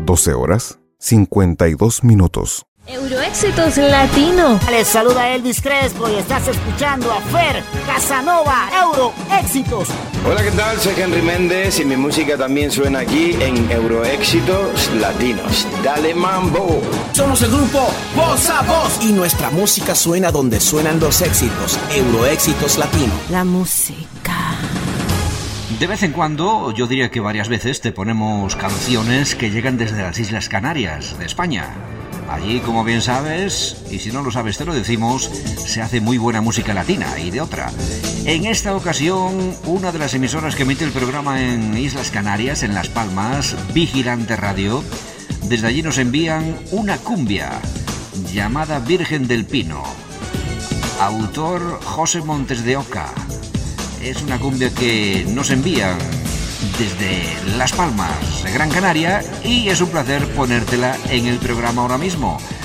12 horas 52 minutos. Euroéxitos Latino. Les saluda Elvis Crespo y estás escuchando a Fer Casanova, Euroéxitos. Hola, ¿qué tal? Soy Henry Méndez y mi música también suena aquí en Euroéxitos Latinos. Dale mambo. Somos el grupo Voz a Voz y nuestra música suena donde suenan los éxitos. Euroéxitos Latino. La música. De vez en cuando, yo diría que varias veces, te ponemos canciones que llegan desde las Islas Canarias, de España. Allí, como bien sabes, y si no lo sabes te lo decimos, se hace muy buena música latina y de otra. En esta ocasión, una de las emisoras que emite el programa en Islas Canarias, en Las Palmas, Vigilante Radio, desde allí nos envían una cumbia llamada Virgen del Pino. Autor José Montes de Oca. Es una cumbia que nos envían desde Las Palmas, de Gran Canaria, y es un placer ponértela en el programa ahora mismo.